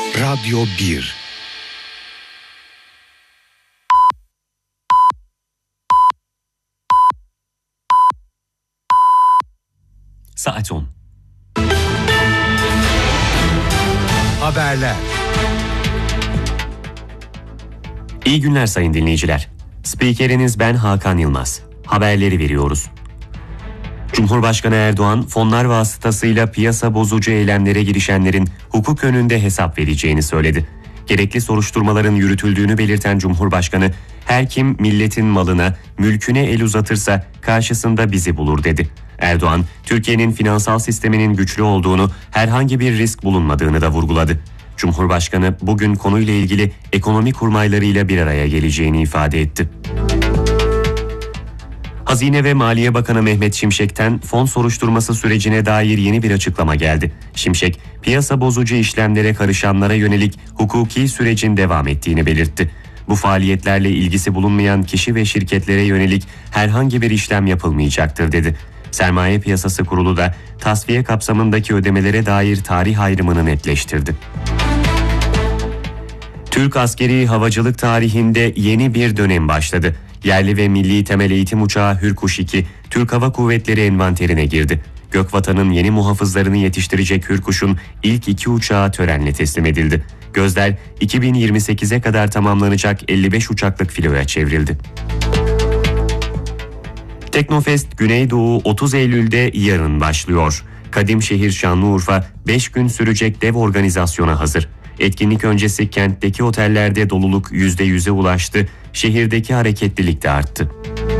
Radyo 1. Saat 10. Haberler. İyi günler sayın dinleyiciler. Spikeriniz ben Hakan Yılmaz. Haberleri veriyoruz. Cumhurbaşkanı Erdoğan, fonlar vasıtasıyla piyasa bozucu eylemlere girişenlerin hukuk önünde hesap vereceğini söyledi. Gerekli soruşturmaların yürütüldüğünü belirten Cumhurbaşkanı, her kim milletin malına, mülküne el uzatırsa karşısında bizi bulur dedi. Erdoğan, Türkiye'nin finansal sisteminin güçlü olduğunu, herhangi bir risk bulunmadığını da vurguladı. Cumhurbaşkanı bugün konuyla ilgili ekonomi kurmaylarıyla bir araya geleceğini ifade etti. Hazine ve Maliye Bakanı Mehmet Şimşek'ten fon soruşturması sürecine dair yeni bir açıklama geldi. Şimşek, piyasa bozucu işlemlere karışanlara yönelik hukuki sürecin devam ettiğini belirtti. Bu faaliyetlerle ilgisi bulunmayan kişi ve şirketlere yönelik herhangi bir işlem yapılmayacaktır dedi. Sermaye Piyasası Kurulu da tasfiye kapsamındaki ödemelere dair tarih ayrımını netleştirdi. Türk askeri havacılık tarihinde yeni bir dönem başladı. Yerli ve milli temel eğitim uçağı Hürkuş 2, Türk Hava Kuvvetleri envanterine girdi. Gökvatan'ın yeni muhafızlarını yetiştirecek Hürkuş'un ilk 2 uçağı törenle teslim edildi. Gözler 2028'e kadar tamamlanacak 55 uçaklık filoya çevrildi. Teknofest Güneydoğu 30 Eylül'de yarın başlıyor. Kadimşehir Şanlıurfa 5 gün sürecek dev organizasyona hazır. Etkinlik öncesi kentteki otellerde doluluk %100'e ulaştı, şehirdeki hareketlilik de arttı.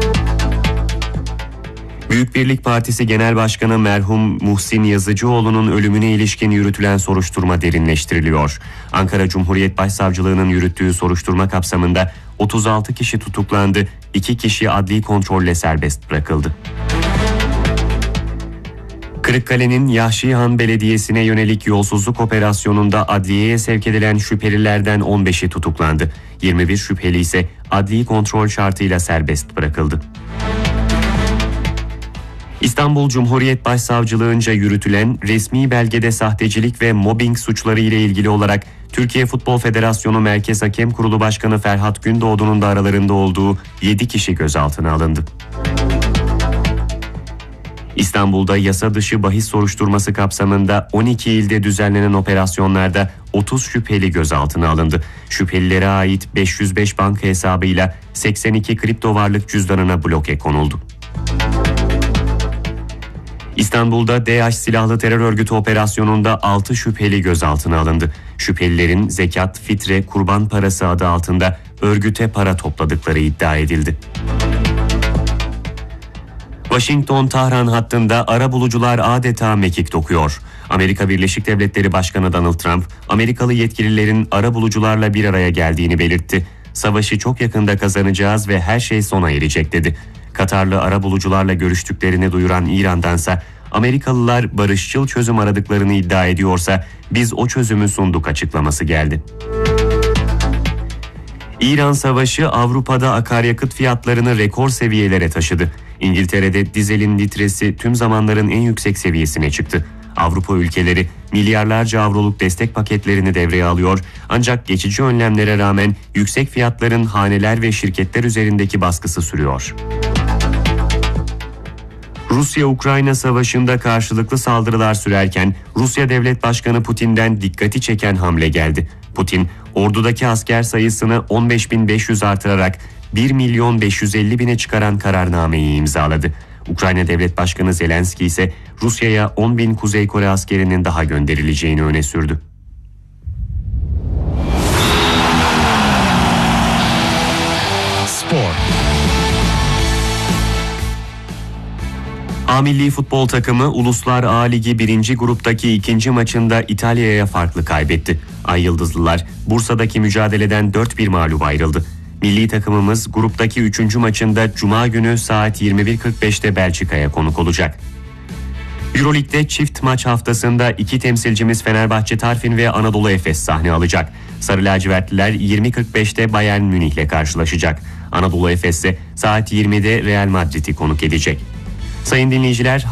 Büyük Birlik Partisi Genel Başkanı merhum Muhsin Yazıcıoğlu'nun ölümüne ilişkin yürütülen soruşturma derinleştiriliyor. Ankara Cumhuriyet Başsavcılığı'nın yürüttüğü soruşturma kapsamında 36 kişi tutuklandı, 2 kişi adli kontrolle serbest bırakıldı. Kırıkkale'nin Yahşihan Belediyesi'ne yönelik yolsuzluk operasyonunda adliyeye sevk edilen şüphelilerden 15'i tutuklandı. 21 şüpheli ise adli kontrol şartıyla serbest bırakıldı. İstanbul Cumhuriyet Başsavcılığınca yürütülen resmi belgede sahtecilik ve mobbing suçları ile ilgili olarak Türkiye Futbol Federasyonu Merkez Hakem Kurulu Başkanı Ferhat Gündoğdu'nun da aralarında olduğu 7 kişi gözaltına alındı. İstanbul'da yasa dışı bahis soruşturması kapsamında 12 ilde düzenlenen operasyonlarda 30 şüpheli gözaltına alındı. Şüphelilere ait 505 banka hesabıyla 82 kripto varlık cüzdanına bloke konuldu. İstanbul'da DH silahlı terör örgütü operasyonunda 6 şüpheli gözaltına alındı. Şüphelilerin zekat, fitre, kurban parası adı altında örgüte para topladıkları iddia edildi. Washington-Tahran hattında arabulucular adeta mekik dokuyor. Amerika Birleşik Devletleri Başkanı Donald Trump, Amerikalı yetkililerin arabulucularla bir araya geldiğini belirtti. Savaşı çok yakında kazanacağız ve her şey sona erecek dedi. Katarlı arabulucularla görüştüklerini duyuran İran'dansa Amerikalılar barışçıl çözüm aradıklarını iddia ediyorsa biz o çözümü sunduk açıklaması geldi. İran Savaşı Avrupa'da akaryakıt fiyatlarını rekor seviyelere taşıdı. İngiltere'de dizelin litresi tüm zamanların en yüksek seviyesine çıktı. Avrupa ülkeleri milyarlarca avroluk destek paketlerini devreye alıyor ancak geçici önlemlere rağmen yüksek fiyatların haneler ve şirketler üzerindeki baskısı sürüyor. Rusya-Ukrayna savaşında karşılıklı saldırılar sürerken Rusya Devlet Başkanı Putin'den dikkati çeken hamle geldi. Putin, ordudaki asker sayısını 15.500 artırarak 1.550.000'e çıkaran kararnameyi imzaladı. Ukrayna Devlet Başkanı Zelenski ise Rusya'ya 10.000 Kuzey Kore askerinin daha gönderileceğini öne sürdü. Spor. A Milli Futbol takımı Uluslar A Ligi 1. gruptaki 2. maçında İtalya'ya farklı kaybetti. Ay Yıldızlılar Bursa'daki mücadeleden 4-1 mağlup ayrıldı. Milli takımımız gruptaki 3. maçında Cuma günü saat 21.45'te Belçika'ya konuk olacak. Euroleague'de çift maç haftasında 2 temsilcimiz Fenerbahçe Tarfin ve Anadolu Efes sahne alacak. Sarı lacivertliler 20.45'te Bayern Münih'le karşılaşacak. Anadolu Efes ise saat 20'de Real Madrid'i konuk edecek. Sayın dinleyiciler,